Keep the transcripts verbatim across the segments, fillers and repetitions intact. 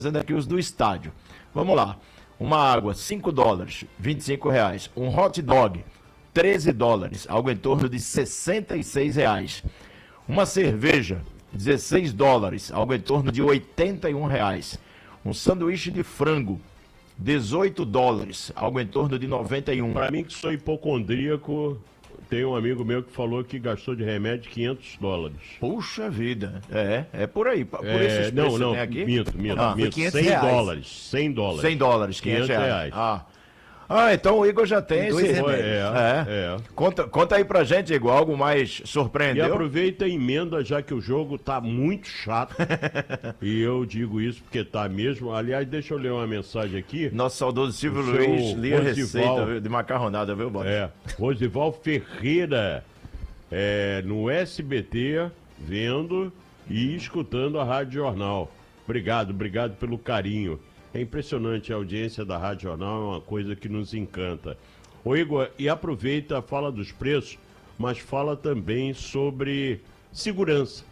fazendo aqui os do estádio. Vamos lá. Uma água, cinco dólares, vinte e cinco reais. Um hot dog, treze dólares, algo em torno de sessenta e seis reais. Uma cerveja, dezesseis dólares, algo em torno de oitenta e um reais. Um sanduíche de frango, dezoito dólares, algo em torno de noventa e um. Para mim que sou hipocondríaco, tem um amigo meu que falou que gastou de remédio quinhentos dólares. Puxa vida, é, é por aí, por é, esses não, preços não, tem aqui. minto, minto, Ah, minto, cem dólares, cem dólares. cem dólares, quinhentos reais. reais. Ah. Ah, então o Igor já tem dois esse... remédios. É, É, é. Conta, conta aí pra gente, Igor, algo mais E surpreendeu? aproveita e emenda, já que o jogo tá muito chato. E eu digo isso porque tá mesmo. Aliás, deixa eu ler uma mensagem aqui. Nosso saudoso Silvio O seu Luiz lia Rosival. receita viu, de macarronada, viu, Bob? É, Rosival Ferreira, é, no S B T, vendo e escutando a Rádio Jornal. Obrigado, obrigado pelo carinho. É impressionante, a audiência da Rádio Jornal é uma coisa que nos encanta. Ô Igor, e aproveita, fala dos preços, mas fala também sobre segurança.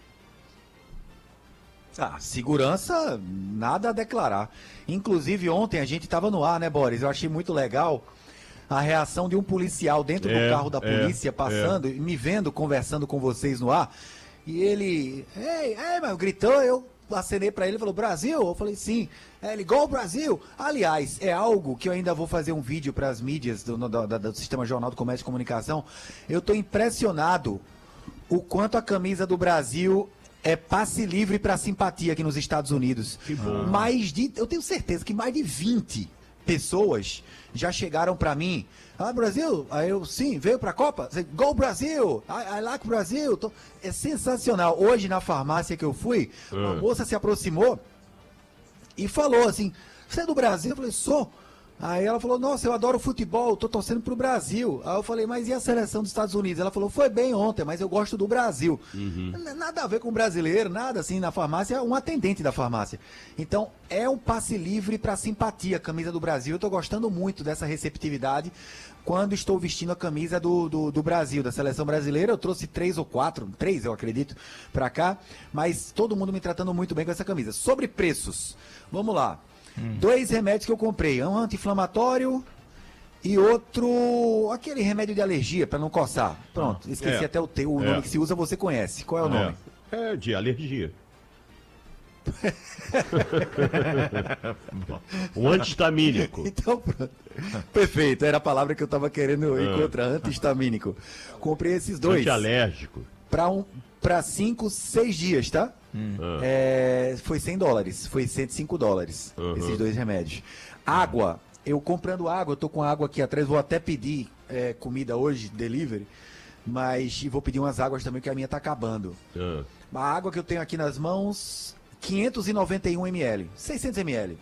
Ah, segurança, nada a declarar. Inclusive, ontem a gente estava no ar, né, Boris? Eu achei muito legal a reação de um policial dentro É, do carro da é, polícia, passando, e me vendo, conversando com vocês no ar. E ele, ei, ei, mas gritou, eu acenei para ele e falou, Brasil? Eu falei, sim. É, ele, gol Brasil! Aliás, é algo que eu ainda vou fazer um vídeo para as mídias do, do, do, do Sistema Jornal do Comércio e Comunicação. Eu estou impressionado o quanto a camisa do Brasil é passe livre para simpatia aqui nos Estados Unidos. Que bom. Mais de, eu tenho certeza que mais de vinte pessoas já chegaram para mim. Ah, Brasil? Aí eu, sim, veio para a Copa? Gol Brasil! I, I like Brasil! Tô... É sensacional. Hoje, na farmácia que eu fui, Ah. uma moça se aproximou e falou assim, você é do Brasil? Eu falei, sou. Aí ela falou, nossa, eu adoro futebol, tô torcendo pro Brasil. Aí eu falei, mas e a seleção dos Estados Unidos? Ela falou, foi bem ontem, mas eu gosto do Brasil. Uhum. Nada a ver com brasileiro, nada assim na farmácia, um atendente da farmácia. Então, é um passe livre para simpatia, a camisa do Brasil. Eu tô gostando muito dessa receptividade quando estou vestindo a camisa do, do, do Brasil, da seleção brasileira. Eu trouxe três ou quatro, três eu acredito, para cá, mas todo mundo me tratando muito bem com essa camisa. Sobre preços, vamos lá. Hum. Dois remédios que eu comprei, um anti-inflamatório e outro, aquele remédio de alergia para não coçar. Pronto, esqueci é. até o, te, o é. nome que se usa, você conhece. Qual é o nome? É, é de alergia. Um antihistamínico. Então, pronto. Perfeito, era a palavra que eu estava querendo Ah. encontrar, antihistamínico. Comprei esses dois. Antialérgico. Para um, para cinco, seis dias, tá? Hum. É, foi cem dólares, foi cento e cinco dólares, Uhum. esses dois remédios. Água, eu comprando água, eu tô com água aqui atrás, vou até pedir é, comida hoje, delivery, mas e vou pedir umas águas também, que a minha tá acabando. Ah. A água que eu tenho aqui nas mãos, quinhentos e noventa e um mililitros, seiscentos mililitros.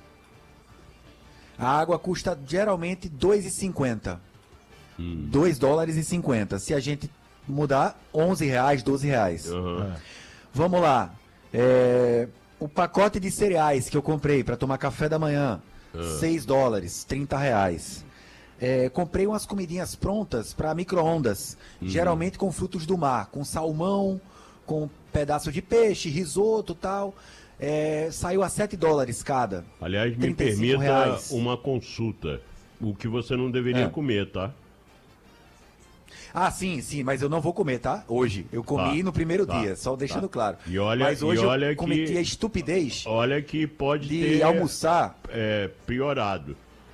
A água custa geralmente dois e cinquenta. Hum. dois dólares e cinquenta. Se a gente mudar, onze reais, doze reais. Uhum. Vamos lá. É, o pacote de cereais que eu comprei para tomar café da manhã, Ah. seis dólares, trinta reais. É, comprei umas comidinhas prontas para micro-ondas, geralmente com frutos do mar, com salmão, com pedaço de peixe, risoto e tal. É, saiu a sete dólares cada. Aliás, me trinta e cinco permita reais. uma consulta. O que você não deveria É. comer, tá? Ah, sim, sim, mas eu não vou comer, tá? Hoje. Eu comi Tá, no primeiro tá, dia, só deixando tá. claro. E olha- mas hoje e olha eu que- cometi a estupidez Olha que pode de ter almoçar. é, piorado.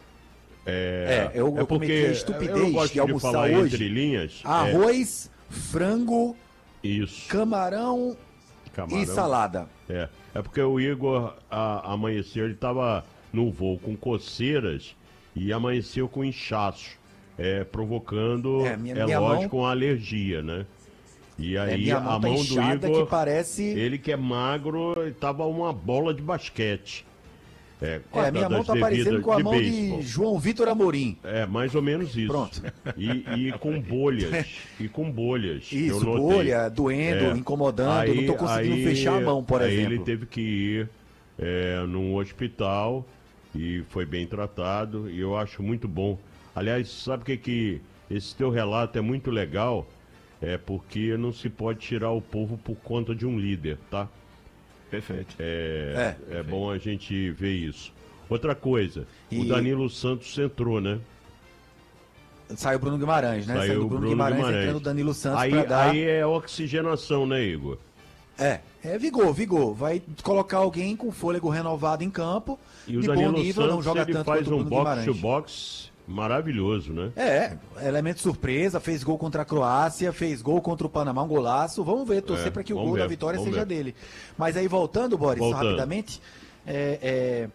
É, É, eu- eu cometi a estupidez eu gosto de almoçar falar hoje entre linhas. arroz, frango, é, isso. camarão, Camarão. e salada. É, é porque o Igor a, amanheceu, ele estava no voo com coceiras e amanheceu com inchaço, é, provocando, É, minha- é minha lógico, mão- uma alergia, né? E É, aí minha a mão tá mão do inchada Igor, que parece... ele que é magro, estava uma bola de basquete. É, É, minha mão das tá parecendo devidas- com a de mão beisebol. de João Vitor Amorim. É, mais ou menos isso. Pronto. E, e com bolhas. E com bolhas. eu Isso, notei. bolha, doendo, É. incomodando, não tô conseguindo aí- fechar a mão, por aí exemplo. ele teve que ir é, num hospital e foi bem tratado. E eu acho muito bom. Aliás, sabe o que que esse teu relato é muito legal? É porque não se pode tirar o povo por conta de um líder, tá? Perfeito. É, é, é bom a gente ver isso. Outra coisa, E- o Danilo Santos entrou, né? Saiu o Bruno Guimarães, né? Saiu Saiu o o Bruno, Bruno Guimarães, Guimarães. entrando o Danilo Santos Aí, pra dar... aí é oxigenação, né, Igor? É, é vigor, vigor. Vai colocar alguém com fôlego renovado em campo, E o de Danilo bom nível, não Santos, joga ele tanto faz quanto o um Bruno box to Guimarães. box maravilhoso, né? É, elemento surpresa, fez gol contra a Croácia, fez gol contra o Panamá, um golaço. Vamos ver, torcer É, para que o vamos gol ver, da vitória vamos seja ver. dele. Mas aí voltando, Boris, só Voltando. rapidamente, é, é,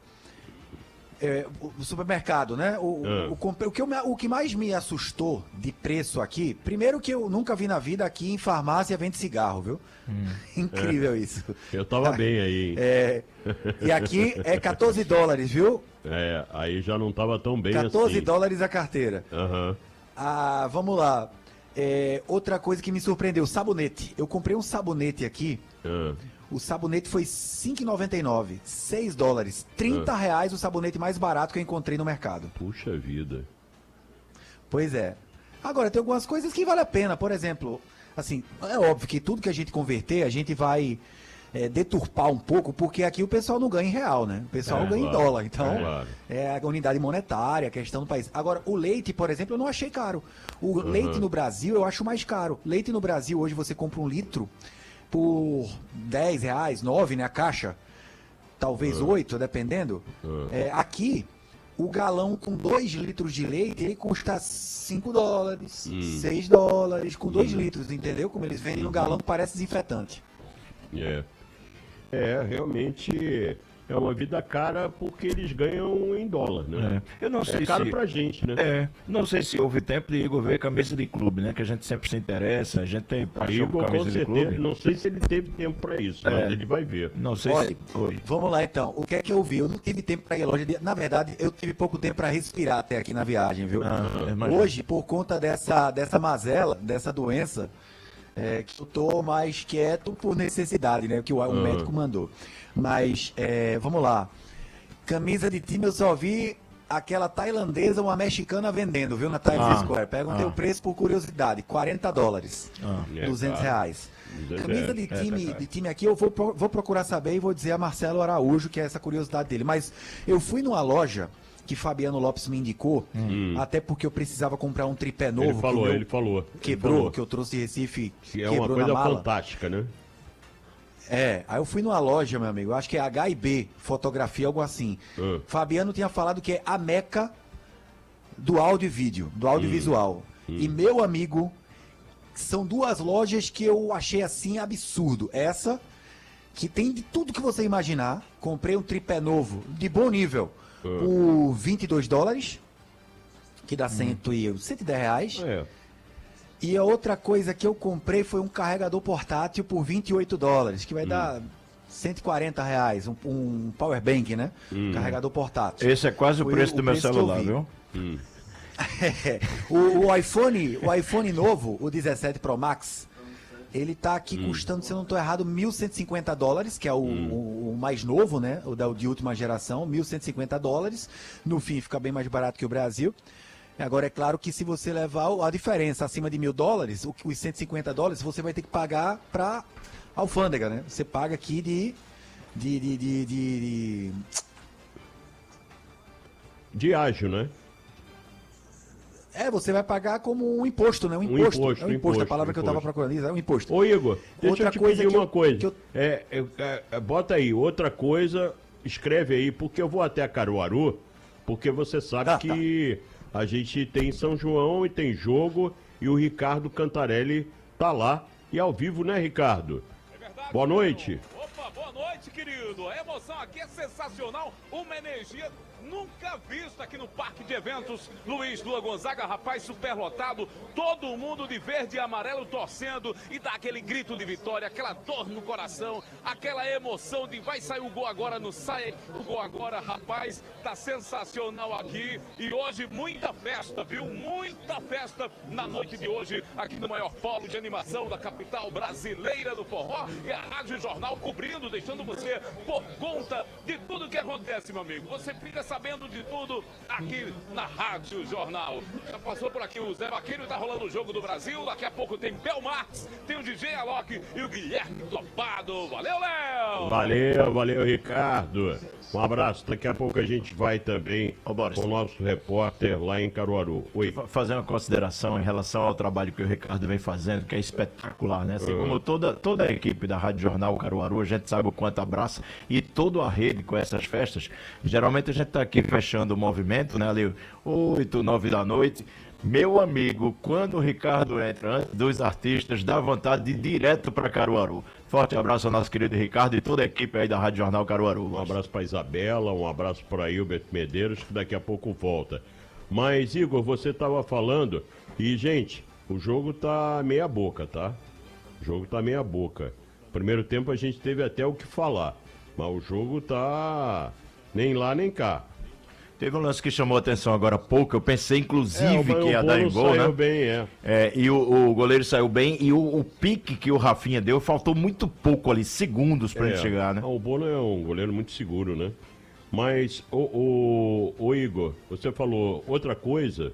é, o o supermercado, né? O, Ah. o, o, o que eu me- o que mais me assustou de preço aqui, primeiro que eu nunca vi na vida aqui em farmácia vende cigarro, viu? Incrível isso. Eu tava bem aí, hein? É, e aqui é quatorze dólares, viu? É, aí já não tava tão bem quatorze assim. dólares a carteira. Aham. Ah, vamos lá. É, outra coisa que me surpreendeu, sabonete. Eu comprei um sabonete aqui. Ah. O sabonete foi cinco reais e noventa e nove centavos, seis dólares. trinta reais o sabonete mais barato que eu encontrei no mercado. Puxa vida. Pois é. Agora, tem algumas coisas que vale a pena. Por exemplo, assim, é óbvio que tudo que a gente converter, a gente vai é, deturpar um pouco, porque aqui o pessoal não ganha em real, né? O pessoal É, ganha claro. em dólar. Então, É, claro. é a unidade monetária, a questão do país. Agora, o leite, por exemplo, eu não achei caro. O leite no Brasil eu acho mais caro. Leite no Brasil, hoje você compra um litro por dez reais, nove, né? A caixa. Talvez oito, dependendo. É, aqui, o galão com dois litros de leite, ele custa cinco dólares, seis dólares, com dois litros, entendeu? Como eles vendem no galão, parece desinfetante. É. É, realmente é uma vida cara porque eles ganham em dólar, né? É. Eu não sei É caro se... pra gente, né? É, não sei se houve tempo de Igor ver camisa de clube, né? Que a gente sempre se interessa, a gente tem paixão Igor, por com camisa de certeza, clube. não sei se ele teve tempo pra isso, É. mas ele vai ver. Não sei Olha, se foi. vamos lá então. O que é que eu vi? Eu não tive tempo para ir à loja. De... Na verdade, eu tive pouco tempo para respirar até aqui na viagem, viu? Ah, imagino. Hoje, por conta dessa, dessa mazela, dessa doença, é, que eu tô mais quieto por necessidade, né? Que o, o médico mandou. Mas, é, vamos lá. Camisa de time eu só vi aquela tailandesa ou uma mexicana vendendo, viu? Na Times Ah, Square. Perguntei ah. o preço por curiosidade. quarenta dólares. Ah. É duzentos caro. reais. duzentos Camisa reais. de time, de time aqui eu vou, pro- vou procurar saber e vou dizer a Marcelo Araújo, que é essa curiosidade dele. Mas eu fui numa loja que Fabiano Lopes me indicou, até porque eu precisava comprar um tripé novo. Ele que o falou, meu ele falou. Ele Quebrou, falou. que eu trouxe de Recife, Que é quebrou uma coisa na mala. fantástica, né? É, aí eu fui numa loja, meu amigo, acho que é H e B, fotografia, algo assim. Ah. Fabiano tinha falado que é a meca do áudio e vídeo, do audiovisual. E meu amigo, são duas lojas que eu achei assim absurdo. Essa, que tem de tudo que você imaginar. Comprei um tripé novo, de bom nível, por vinte e dois dólares, que dá cento e dez reais. É. E a outra coisa que eu comprei foi um carregador portátil por vinte e oito dólares, que vai dar cento e quarenta reais, um, um power bank, né? Um carregador portátil. Esse é quase o Foi preço o do meu preço que eu celular, vi. viu? É, o, o iPhone, o iPhone novo, o dezessete Pro Max, ele tá aqui custando, se eu não estou errado, mil cento e cinquenta dólares, que é o, o- o mais novo, né? O da de última geração, mil cento e cinquenta dólares. No fim, fica bem mais barato que o Brasil. Agora, é claro que se você levar o- a diferença acima de mil dólares, o- os cento e cinquenta dólares, você vai ter que pagar para alfândega, né? Você paga aqui de. de, de, de, de- de- De ágil, né? É, você vai pagar como um imposto, né? Um Um imposto. imposto, é um imposto, imposto, a palavra que eu estava imposto. procurando isso, é um imposto. Ô Igor, deixa Outra eu te coisa pedir que eu- uma coisa. que eu- É, é, é, bota aí, outra coisa, escreve aí, porque eu vou até Caruaru, porque você sabe Ah, que a gente tem São João e tem jogo, e o Ricardo Cantarelli tá lá, e ao vivo, né, Ricardo? É verdade, Boa noite. querido. Opa, boa noite, querido. A emoção aqui é sensacional. Uma energia nunca vista aqui no Parque de Eventos Luiz Lua Gonzaga. Rapaz, superlotado. Todo mundo de verde e amarelo torcendo e dá aquele grito de vitória, aquela dor no coração, aquela emoção de vai sair o gol agora, não sai o gol agora. Rapaz, tá sensacional aqui. E hoje muita festa, viu? Muita festa na noite de hoje aqui no maior polo de animação da capital brasileira do forró. E a Rádio Jornal cobrindo, deixando você por conta de tudo que acontece, meu amigo. Você fica sabendo de tudo aqui na Rádio Jornal. Já passou por aqui o Zé Vaqueiro, tá rolando o Jogo do Brasil. Daqui a pouco tem Bel Marques, tem o D J Alok e o Guilherme Topado. Valeu, Léo! Valeu, valeu, Ricardo. Um abraço. Daqui a pouco a gente vai também Ô, Boris. com o nosso repórter lá em Caruaru. Oi. Fa- Fazer uma consideração em relação ao trabalho que o Ricardo vem fazendo, que é espetacular, né? Assim como toda, toda a equipe da Rádio Jornal Caruaru, a gente sabe o quanto abraça, e toda a rede com essas festas. Geralmente a gente tá aqui fechando o movimento, né, ali, oito, nove da noite. Meu amigo, quando o Ricardo entra antes dos artistas, dá vontade de ir direto para Caruaru. Forte abraço ao nosso querido Ricardo e toda a equipe aí da Rádio Jornal Caruaru. Um abraço para Isabela, um abraço para Hilbert Medeiros, que daqui a pouco volta. Mas, Igor, você estava falando, e, gente, o jogo tá meia boca, tá? O jogo tá meia boca. Primeiro tempo a gente teve até o que falar, mas o jogo tá nem lá nem cá. Teve um lance que chamou a atenção agora há pouco, eu pensei inclusive É, o- que o ia dar em Bono gol, saiu né? bem, é. É, e o, o goleiro saiu bem, e o, o pique que o Rafinha deu, faltou muito pouco ali, segundos pra É. ele chegar, né? Ah, o Bono é um goleiro muito seguro, né? Mas, o, o, o Igor, você falou outra coisa,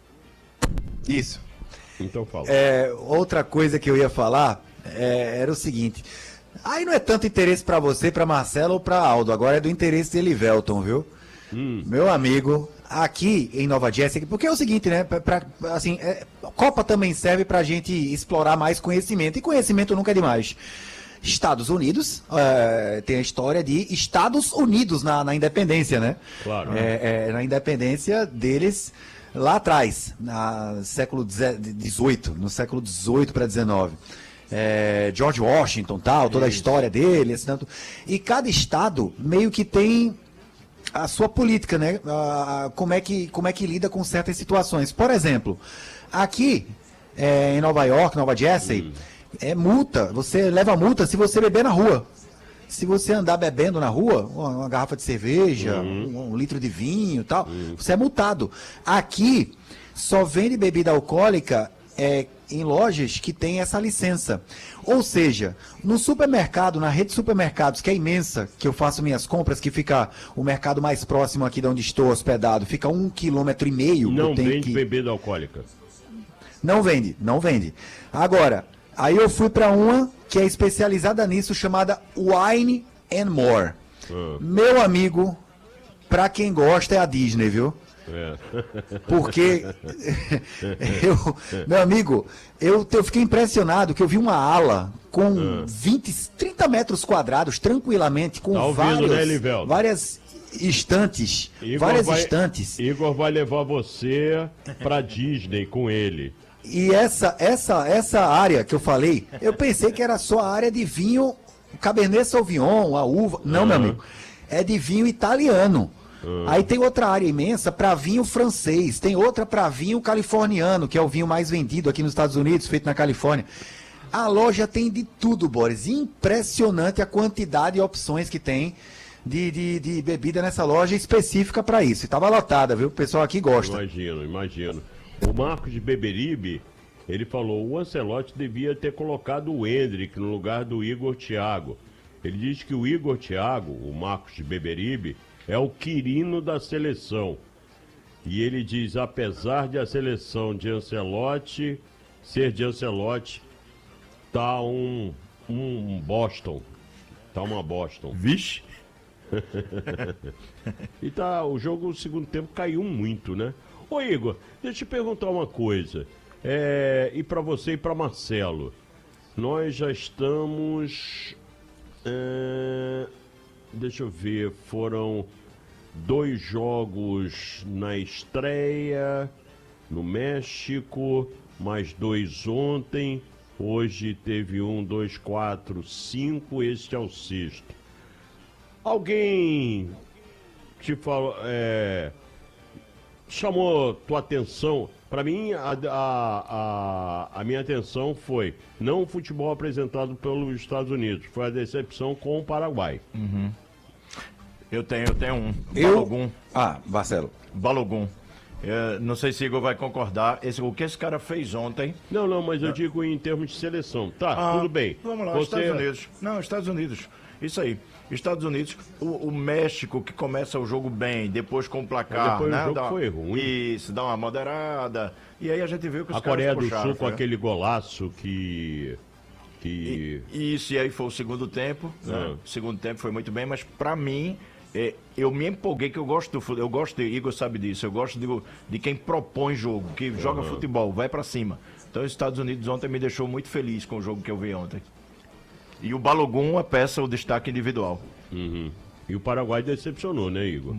Isso. então fala. É, outra coisa que eu ia falar é, era o seguinte. Aí não é tanto interesse pra você, pra Marcelo ou pra Aldo. Agora é do interesse de Elivelton, viu? Meu amigo, aqui em Nova Jersey, porque é o seguinte, né? Pra, pra- assim, é, Copa também serve pra gente explorar mais conhecimento. E conhecimento nunca é demais. Estados Unidos, é, tem a história de Estados Unidos na, na independência, né? Claro. É, é, na independência deles lá atrás, no século dezoito, no século dezoito para dezenove. É, George Washington, tal, toda a história dele, esse tanto. E cada estado meio que tem a sua política, né? Ah, como é que como é que lida com certas situações. Por exemplo, aqui é, em Nova York, Nova Jersey, é multa. Você leva multa se você beber na rua. Se você andar bebendo na rua, uma, uma garrafa de cerveja, um, um litro de vinho, e tal, você é multado. Aqui só vende bebida alcoólica é, em lojas que tem essa licença. Ou seja, no supermercado, na rede de supermercados, que é imensa, que eu faço minhas compras, que fica o mercado mais próximo aqui de onde estou hospedado, fica um quilômetro e meio. Não eu tenho vende que... bebida alcoólica. Não vende, não vende. Agora, aí eu fui para uma que é especializada nisso, chamada Wine and More. Ah. Meu amigo, pra quem gosta é a Disney, viu? É. Porque, eu, meu amigo, eu, eu fiquei impressionado que eu vi uma ala com vinte, trinta metros quadrados, tranquilamente, com Tá ouvindo, vários, né, Elivelton? várias estantes, Igor várias vai- estantes. Igor vai levar você pra Disney com ele. E essa, essa, essa área que eu falei, eu pensei que era só a área de vinho Cabernet Sauvignon, a uva. Não, meu amigo. É de vinho italiano. Aí tem outra área imensa para vinho francês. Tem outra para vinho californiano, que é o vinho mais vendido aqui nos Estados Unidos, feito na Califórnia. A loja tem de tudo, Boris. Impressionante a quantidade e opções que tem de, de, de bebida nessa loja específica para isso. E tava lotada, viu? O pessoal aqui gosta. Imagino, imagino. O Marcos de Beberibe, ele falou, o Ancelotti devia ter colocado o Hendrick no lugar do Igor Thiago. Ele diz que o Igor Thiago, o Marcos de Beberibe, é o Quirino da seleção. E ele diz, apesar de a seleção de Ancelotti ser de Ancelotti, tá um, um Boston. Tá uma Boston. Vixe. E tá, o jogo, no segundo tempo, caiu muito, né? Ô Igor, deixa eu te perguntar uma coisa. É, e pra você e pra Marcelo, nós já estamos. é, deixa eu ver, foram dois jogos na estreia no México, mais dois ontem. Hoje teve um, dois, quatro, cinco, este é o sexto. Alguém te falou, é, chamou tua atenção? Para mim, a, a, a, a minha atenção foi não o futebol apresentado pelos Estados Unidos, foi a decepção com o Paraguai. Eu tenho, eu tenho um. Eu- Balogun. Ah, Marcelo. Balogun. É, não sei se Igor vai concordar. Esse, o que esse cara fez ontem. Não, não, mas eu digo em termos de seleção. Tá, Ah, tudo bem. Vamos lá, Você- Estados Unidos. Não, Estados Unidos. Isso aí. Estados Unidos, o, o México que começa o jogo bem, depois com o placar, depois né? o jogo dá, foi ruim. Isso, dá uma moderada. E aí a gente viu que os A caras Coreia do puxaram, Sul com foi. aquele golaço que... que... E, isso, e aí foi o segundo tempo. Né? Ah. O segundo tempo foi muito bem, mas pra mim, é, eu me empolguei que eu gosto do futebol. Eu gosto de, Igor sabe disso, eu gosto de, de quem propõe jogo, que joga futebol, vai pra cima. Então os Estados Unidos ontem me deixou muito feliz com o jogo que eu vi ontem. E o Balogun, a peça, o destaque individual. Uhum. E o Paraguai decepcionou, né, Igor?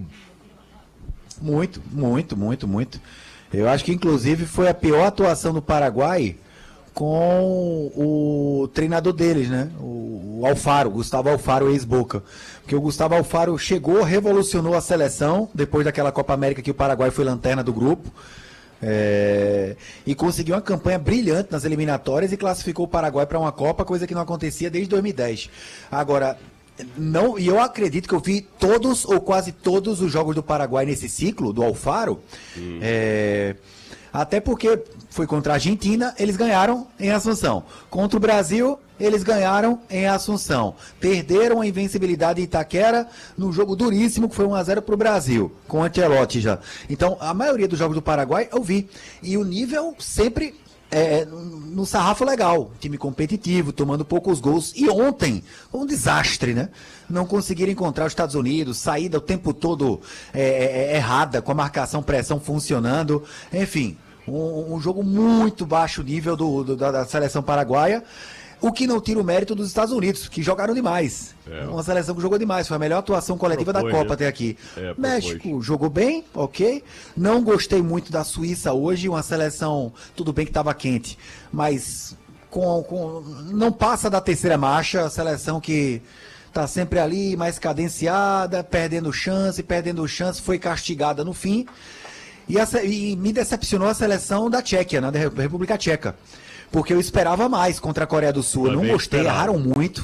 Muito, muito, muito, muito. Eu acho que inclusive foi a pior atuação do Paraguai com o treinador deles, né? O, o Alfaro, Gustavo Alfaro, ex-Boca. Porque o Gustavo Alfaro chegou, revolucionou a seleção, depois daquela Copa América que o Paraguai foi lanterna do grupo. É, e conseguiu uma campanha brilhante nas eliminatórias e classificou o Paraguai para uma Copa, coisa que não acontecia desde dois mil e dez. Agora, não, e eu acredito que eu vi todos ou quase todos os jogos do Paraguai nesse ciclo, do Alfaro, hum. é, até porque foi contra a Argentina, eles ganharam em Assunção. Contra o Brasil, eles ganharam em Assunção. Perderam a invencibilidade em Itaquera no jogo duríssimo, que foi um a zero para o Brasil, com o Ancelotti já. Então, a maioria dos jogos do Paraguai eu vi. E o nível sempre é, no sarrafo legal. Time competitivo, tomando poucos gols. E ontem, um desastre, né? Não conseguiram encontrar os Estados Unidos, saída o tempo todo é, é, errada, com a marcação pressão funcionando. Enfim, um, um jogo muito baixo nível do, do, da, da seleção paraguaia. O que não tira o mérito dos Estados Unidos, que jogaram demais. É. Uma seleção que jogou demais. Foi a melhor atuação coletiva propôs, da Copa né? até aqui. É, México jogou bem, ok. Não gostei muito da Suíça hoje. Uma seleção, tudo bem que estava quente, mas com, com, não passa da terceira marcha. A seleção que está sempre ali, mais cadenciada, perdendo chance, perdendo chance. Foi castigada no fim. E, a, e me decepcionou a seleção da Tchequia, né, da República Tcheca. Porque eu esperava mais contra a Coreia do Sul. Eu não gostei, esperava. Erraram muito.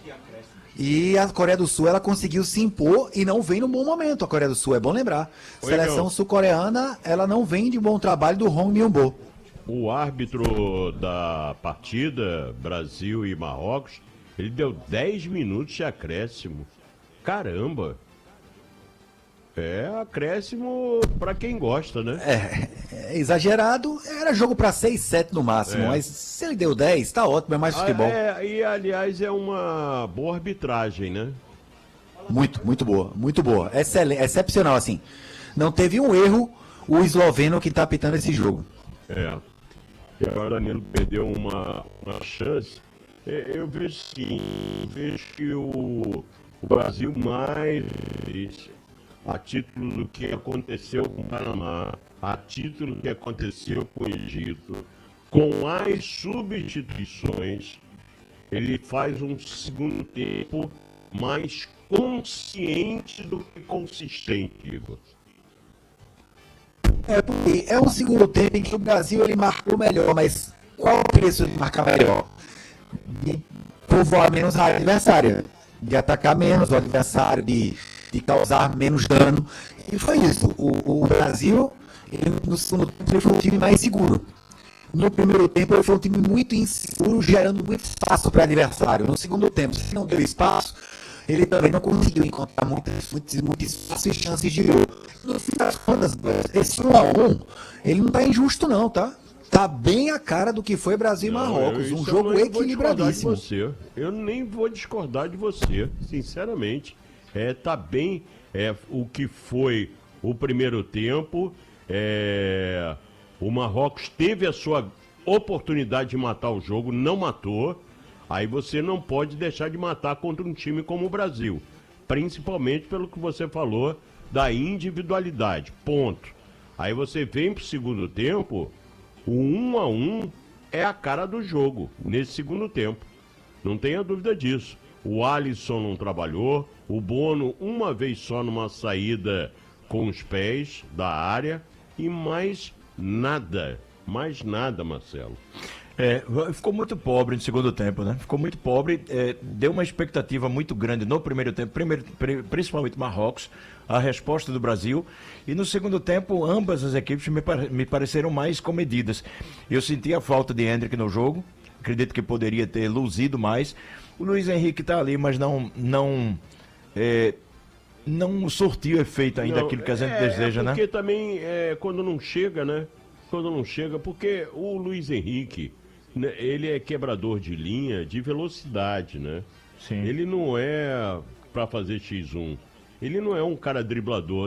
E a Coreia do Sul, ela conseguiu se impor e não vem no bom momento. A Coreia do Sul, é bom lembrar. Oi, seleção meu. sul-coreana, ela não vem de bom trabalho do Hong Myung-bo. O árbitro da partida, Brasil e Marrocos, ele deu dez minutos de acréscimo. Caramba! É acréscimo pra quem gosta, né? É, é exagerado, era jogo pra seis, sete no máximo, é. Mas se ele deu dez, tá ótimo, é mais futebol. Ah, é, e aliás é uma boa arbitragem, né? Muito, muito boa, muito boa, excelente, excepcional assim. Não teve um erro o esloveno que tá apitando esse jogo. É, e agora o Danilo perdeu uma, uma chance. Eu vejo sim, vejo que o, o Brasil mais... a título do que aconteceu com o Panamá, a título do que aconteceu com o Egito, com as substituições, ele faz um segundo tempo mais consciente do que consistente, Igor. É, porque é um segundo tempo em que o Brasil ele marcou melhor, mas qual o preço de marcar melhor? De povoar menos a adversária, de atacar menos o adversário, de... de causar menos dano. E foi isso. O, o Brasil, ele, no segundo tempo, ele foi um time mais seguro. No primeiro tempo, ele foi um time muito inseguro, gerando muito espaço para o adversário. No segundo tempo, se não deu espaço, ele também não conseguiu encontrar muitas, muitas, muitas espaços e chances de gol. No fim das contas, esse um a um, ele não está injusto não, tá? Tá bem a cara do que foi Brasil e Marrocos. Não, um jogo equilibradíssimo. Você. Eu nem vou discordar de você, sinceramente. É, tá bem é, o que foi o primeiro tempo. É, o Marrocos teve a sua oportunidade de matar o jogo, não matou. Aí você não pode deixar de matar contra um time como o Brasil. Principalmente pelo que você falou da individualidade. Ponto. Aí você vem pro segundo tempo, o um a um é a cara do jogo nesse segundo tempo. Não tenha dúvida disso. O Alisson não trabalhou, o Bono uma vez só numa saída com os pés da área e mais nada, mais nada, Marcelo. É, ficou muito pobre no segundo tempo, né? Ficou muito pobre, é, deu uma expectativa muito grande no primeiro tempo, primeiro, principalmente Marrocos, a resposta do Brasil, e no segundo tempo ambas as equipes me, me pareceram mais comedidas. Eu senti a falta de Hendrick no jogo, acredito que poderia ter luzido mais, O Luiz Henrique tá ali, mas não não é, não surtiu efeito ainda Não, aquilo que a gente é, deseja, é né? porque também, é, quando não chega, né? Quando não chega, porque o Luiz Henrique, né, ele é quebrador de linha de velocidade, né? Sim. Ele não é pra fazer xis um. Ele não é um cara driblador.